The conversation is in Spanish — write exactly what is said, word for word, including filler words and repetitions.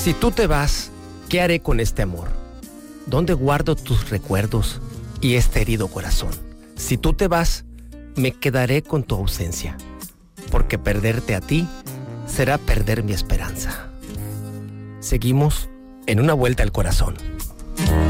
Si tú te vas, ¿qué haré con este amor? ¿Dónde guardo tus recuerdos y este herido corazón? Si tú te vas, me quedaré con tu ausencia, porque perderte a ti será perder mi esperanza. Seguimos en Una Vuelta al Corazón.